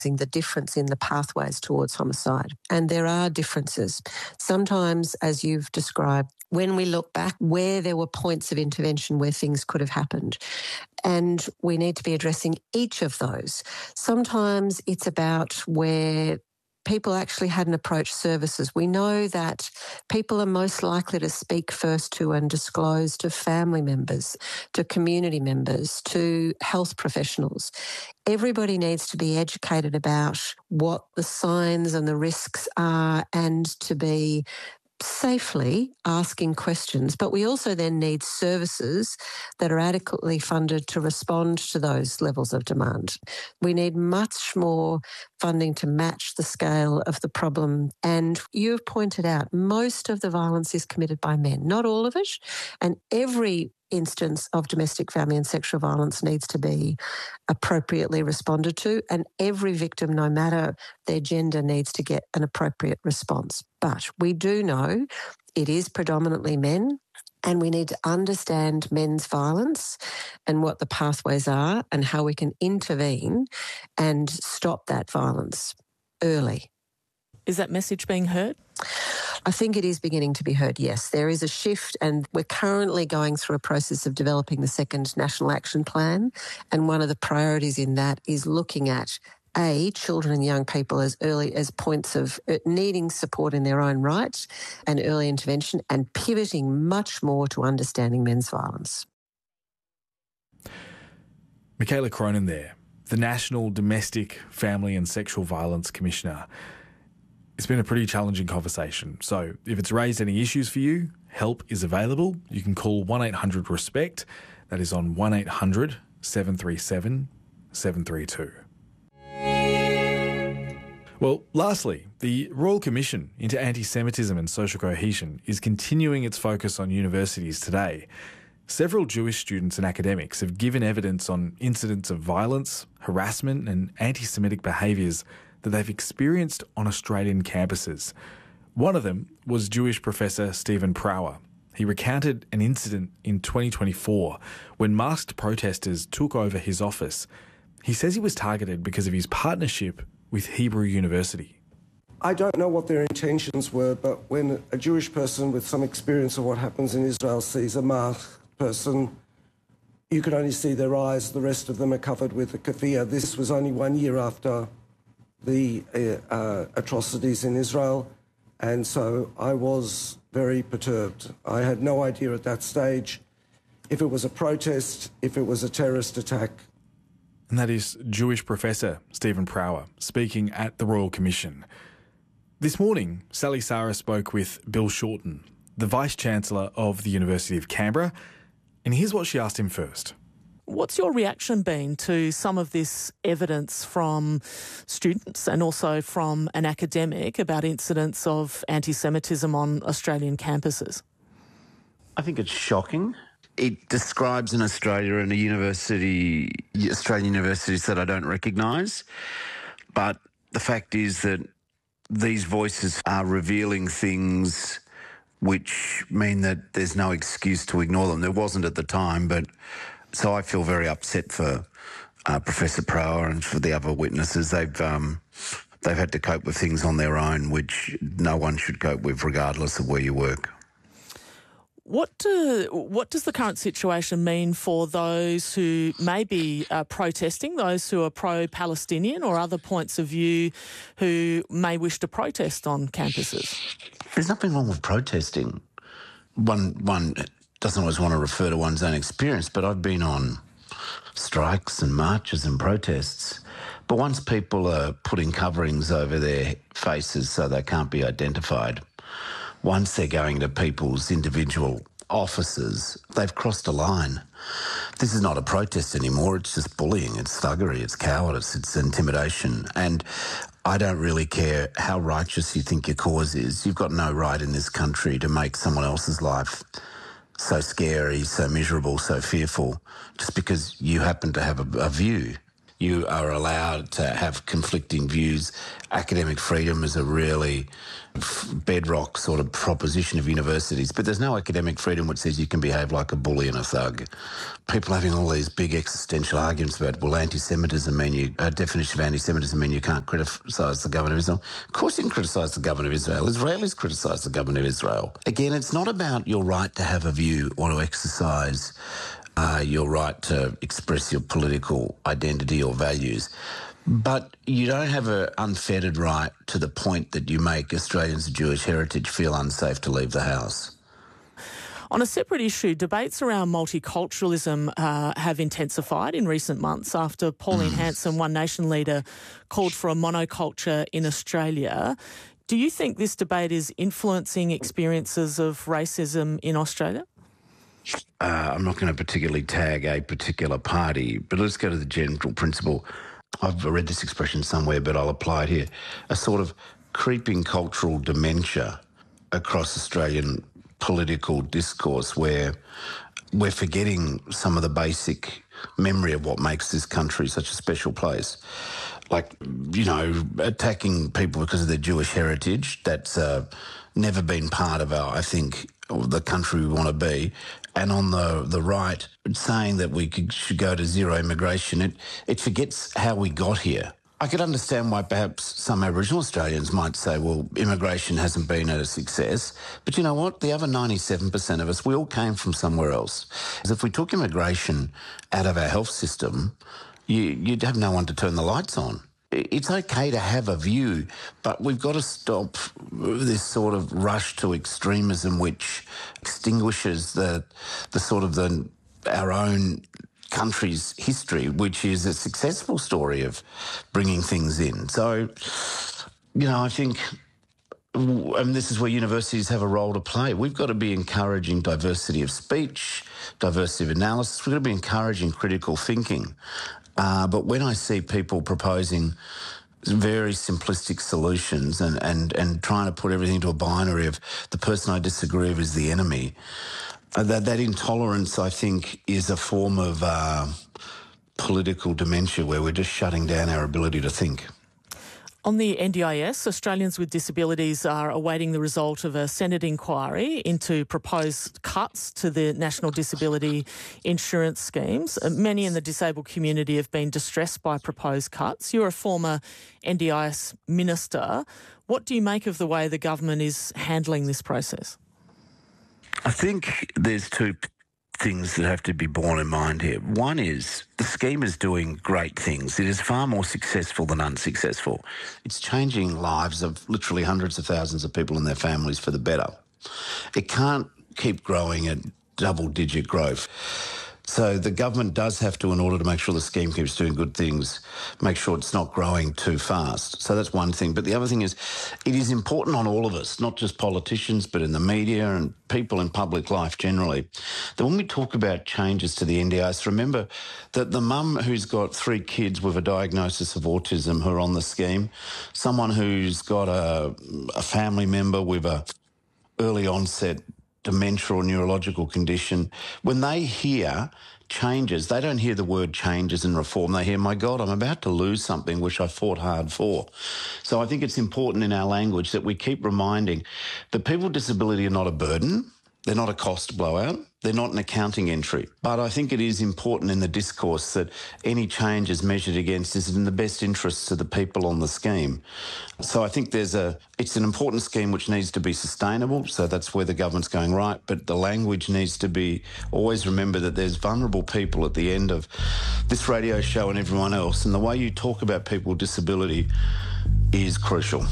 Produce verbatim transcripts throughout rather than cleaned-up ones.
the difference in the pathways towards homicide. And there are differences. Sometimes, as you've described, when we look back, where there were points of intervention where things could have happened. And we need to be addressing each of those. Sometimes it's about where people actually hadn't approached services. We know that people are most likely to speak first to and disclose to family members, to community members, to health professionals. Everybody needs to be educated about what the signs and the risks are and to be safely asking questions. But we also then need services that are adequately funded to respond to those levels of demand. We need much more funding to match the scale of the problem. And you've pointed out, most of the violence is committed by men, not all of it. And every instance of domestic, family and sexual violence needs to be appropriately responded to, and every victim, no matter their gender, needs to get an appropriate response. But we do know it is predominantly men, and we need to understand men's violence and what the pathways are and how we can intervene and stop that violence early. Is that message being heard? I think it is beginning to be heard, yes. There is a shift, and we're currently going through a process of developing the second National Action Plan, and one of the priorities in that is looking at A, children and young people as early as points of needing support in their own right and early intervention, and pivoting much more to understanding men's violence. Michaela Cronin there, the National Domestic, Family and Sexual Violence Commissioner. It's been a pretty challenging conversation. So if it's raised any issues for you, help is available. You can call one eight hundred RESPECT. That is on one eight hundred seven three seven seven three two. Well, lastly, the Royal Commission into Anti-Semitism and Social Cohesion is continuing its focus on universities today. Several Jewish students and academics have given evidence on incidents of violence, harassment and anti-Semitic behaviours that they've experienced on Australian campuses. One of them was Jewish professor Stephen Prower. He recounted an incident in twenty twenty-four when masked protesters took over his office. He says he was targeted because of his partnership with Hebrew University. I don't know what their intentions were, but when a Jewish person with some experience of what happens in Israel sees a masked person, you can only see their eyes. The rest of them are covered with a keffiyeh. This was only one year after the uh, uh, atrocities in Israel, and so I was very perturbed. I had no idea at that stage if it was a protest, if it was a terrorist attack. And that is Jewish professor Stephen Prower speaking at the Royal Commission. This morning, Sally Sara spoke with Bill Shorten, the Vice-Chancellor of the University of Canberra, and here's what she asked him first. What's your reaction been to some of this evidence from students and also from an academic about incidents of anti-Semitism on Australian campuses? I think it's shocking. It describes an Australia and a university, Australian universities that I don't recognise. But the fact is that these voices are revealing things which mean that there's no excuse to ignore them. There wasn't at the time, but so I feel very upset for uh, Professor Prower and for the other witnesses. They've um, they've had to cope with things on their own, which no one should cope with, regardless of where you work. What do, what does the current situation mean for those who may be uh, protesting, those who are pro-Palestinian or other points of view who may wish to protest on campuses? There's nothing wrong with protesting. One one doesn't always want to refer to one's own experience, but I've been on strikes and marches and protests. But once people are putting coverings over their faces so they can't be identified, once they're going to people's individual offices, they've crossed a line. This is not a protest anymore. It's just bullying. It's thuggery. It's cowardice. It's intimidation. And I don't really care how righteous you think your cause is. You've got no right in this country to make someone else's life so scary, so miserable, so fearful, just because you happen to have a, a view. You are allowed to have conflicting views. Academic freedom is a really bedrock sort of proposition of universities, but there's no academic freedom which says you can behave like a bully and a thug. People having all these big existential arguments about, well, anti-Semitism mean you, a definition of anti-Semitism mean you can't criticise the government of Israel. Of course you can criticise the government of Israel. Israelis criticise the government of Israel. Again, it's not about your right to have a view or to exercise uh, your right to express your political identity or values. But you don't have an unfettered right to the point that you make Australians of Jewish heritage feel unsafe to leave the house. On a separate issue, debates around multiculturalism uh, have intensified in recent months after Pauline Hanson, One Nation leader, called for a monoculture in Australia. Do you think this debate is influencing experiences of racism in Australia? Uh, I'm not going to particularly tag a particular party, but let's go to the general principle. I've read this expression somewhere, but I'll apply it here. A sort of creeping cultural dementia across Australian political discourse where we're forgetting some of the basic memory of what makes this country such a special place. Like, you know, attacking people because of their Jewish heritage, that's uh, never been part of our, I think, the country we want to be. And on the, the right, saying that we could, should go to zero immigration, it, it forgets how we got here. I could understand why perhaps some Aboriginal Australians might say, well, immigration hasn't been a success. But you know what? The other ninety-seven percent of us, we all came from somewhere else. Because if we took immigration out of our health system, you, you'd have no one to turn the lights on. It's okay to have a view, but we've got to stop this sort of rush to extremism which extinguishes the the sort of the our own country's history, which is a successful story of bringing things in. So, you know, I think, and this is where universities have a role to play. We've got to be encouraging diversity of speech, diversity of analysis. We've got to be encouraging critical thinking. Uh, but when I see people proposing very simplistic solutions and, and, and trying to put everything into a binary of the person I disagree with is the enemy, uh, that, that intolerance, I think, is a form of uh, political dementia where we're just shutting down our ability to think. On the N D I S, Australians with disabilities are awaiting the result of a Senate inquiry into proposed cuts to the National Disability Insurance schemes. Many in the disabled community have been distressed by proposed cuts. You're a former N D I S minister. What do you make of the way the government is handling this process? I think there's two things that have to be borne in mind here. One is the scheme is doing great things. It is far more successful than unsuccessful. It's changing lives of literally hundreds of thousands of people and their families for the better. It can't keep growing at double-digit growth. So the government does have to, in order to make sure the scheme keeps doing good things, make sure it's not growing too fast. So that's one thing. But the other thing is, it is important on all of us, not just politicians, but in the media and people in public life generally, that when we talk about changes to the N D I S, remember that the mum who's got three kids with a diagnosis of autism who are on the scheme, someone who's got a, a family member with a early onset dementia or neurological condition, when they hear changes, they don't hear the word changes and reform. They hear, my God, I'm about to lose something which I fought hard for. So I think it's important in our language that we keep reminding that people with disability are not a burden. They're not a cost blowout. They're not an accounting entry. But I think it is important in the discourse that any change is measured against is in the best interests of the people on the scheme. So I think there's a, it's an important scheme which needs to be sustainable. So that's where the government's going right. But the language needs to be, always remember that there's vulnerable people at the end of this radio show and everyone else. And the way you talk about people with disability is crucial.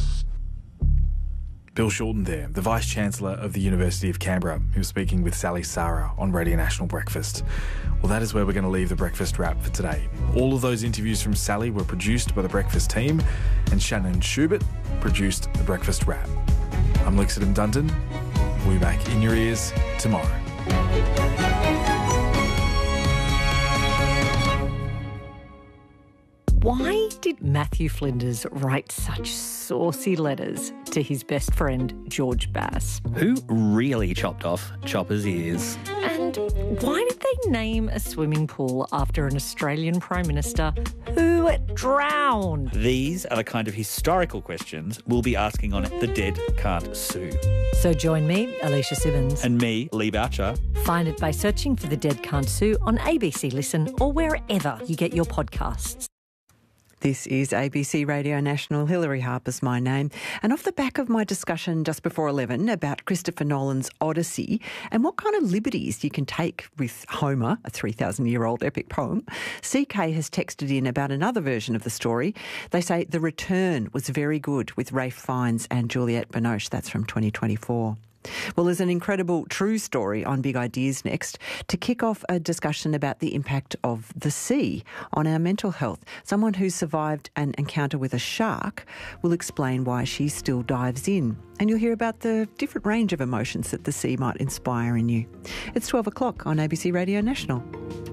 Bill Shorten there, the Vice-Chancellor of the University of Canberra, who was speaking with Sally Sarah on Radio National Breakfast. Well, that is where we're going to leave the Breakfast Wrap for today. All of those interviews from Sally were produced by the Breakfast team, and Shannon Schubert produced the Breakfast Wrap. I'm Lexington Dunton. We'll be back in your ears tomorrow. Why did Matthew Flinders write such saucy letters to his best friend, George Bass? Who really chopped off Chopper's ears? And And why did they name a swimming pool after an Australian Prime Minister who drowned? These are the kind of historical questions we'll be asking on The Dead Can't Sue. So join me, Alicia Simmons. And me, Lee Boucher. Find it by searching for The Dead Can't Sue on A B C Listen or wherever you get your podcasts. This is A B C Radio National. Hilary Harper's my name. And off the back of my discussion just before eleven about Christopher Nolan's Odyssey and what kind of liberties you can take with Homer, a three thousand year old epic poem, C K has texted in about another version of the story. They say The Return was very good with Ralph Fiennes and Juliette Binoche. That's from twenty twenty-four. Well, there's an incredible true story on Big Ideas next to kick off a discussion about the impact of the sea on our mental health. Someone who survived an encounter with a shark will explain why she still dives in. And you'll hear about the different range of emotions that the sea might inspire in you. It's twelve o'clock on A B C Radio National.